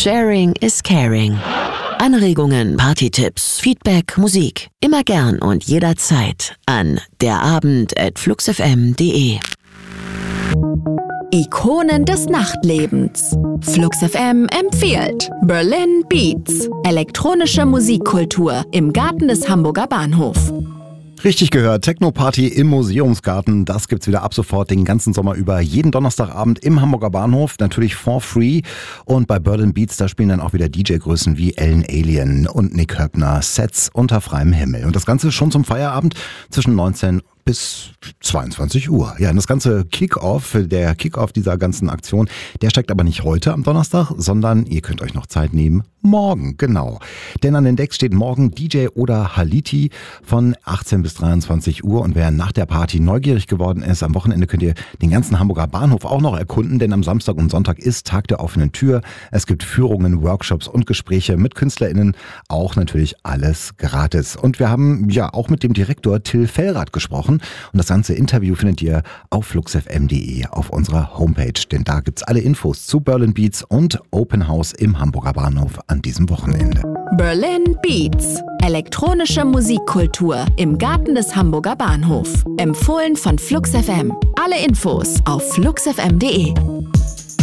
Sharing is caring. Anregungen, Partytipps, Feedback, Musik. Immer gern und jederzeit an derabend@fluxfm.de. Ikonen des Nachtlebens. Flux FM empfiehlt Berlin Beats. Elektronische Musikkultur im Garten des Hamburger Bahnhofs. Richtig gehört, Techno-Party im Museumsgarten, das gibt's wieder ab sofort den ganzen Sommer über, jeden Donnerstagabend im Hamburger Bahnhof, natürlich for free. Und bei Berlin Beats, da spielen dann auch wieder DJ-Größen wie Ellen Alien und Nick Höppner, Sets unter freiem Himmel. Und das Ganze schon zum Feierabend zwischen 19 bis 22 Uhr. Ja, und das ganze der Kick-Off dieser ganzen Aktion, der steigt aber nicht heute am Donnerstag, sondern ihr könnt euch noch Zeit nehmen, morgen, genau. Denn an den Decks steht morgen DJ Oda Haliti von 18 bis 23 Uhr. Und wer nach der Party neugierig geworden ist, am Wochenende könnt ihr den ganzen Hamburger Bahnhof auch noch erkunden, denn am Samstag und Sonntag ist Tag der offenen Tür. Es gibt Führungen, Workshops und Gespräche mit KünstlerInnen, auch natürlich alles gratis. Und wir haben ja auch mit dem Direktor Till Fellrath gesprochen. Und das ganze Interview findet ihr auf fluxfm.de auf unserer Homepage. Denn da gibt's alle Infos zu Berlin Beats und Open House im Hamburger Bahnhof an diesem Wochenende. Berlin Beats. Elektronische Musikkultur im Garten des Hamburger Bahnhofs. Empfohlen von Flux FM. Alle Infos auf fluxfm.de.